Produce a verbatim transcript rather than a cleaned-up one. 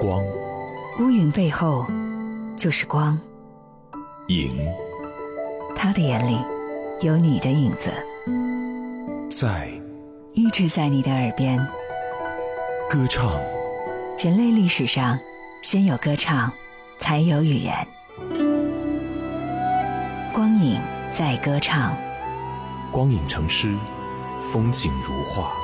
光， 乌云背后就是光， 影， 他的眼里有你的影子， 在一直在你的耳边。 歌唱， 人类历史上先有歌唱，才有语言。光影在歌唱， 光影成诗，风景如画。